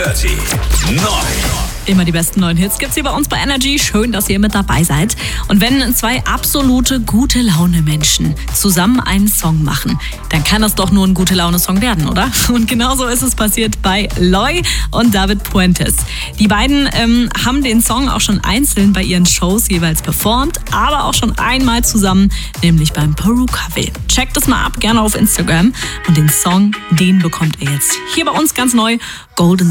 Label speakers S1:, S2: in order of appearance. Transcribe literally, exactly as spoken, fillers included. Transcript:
S1: dreißig neu.
S2: Immer die besten neuen Hits gibt's hier bei uns bei Energy. Schön, dass ihr mit dabei seid. Und wenn zwei absolute gute Laune Menschen zusammen einen Song machen, dann kann das doch nur ein gute Laune Song werden, oder? Und genauso ist es passiert bei Loy und David Puentes. Die beiden ähm, haben den Song auch schon einzeln bei ihren Shows jeweils performt, aber auch schon einmal zusammen, nämlich beim Perukaville. Checkt das mal ab, gerne auf Instagram. Und den Song, den bekommt ihr jetzt hier bei uns ganz neu. Golden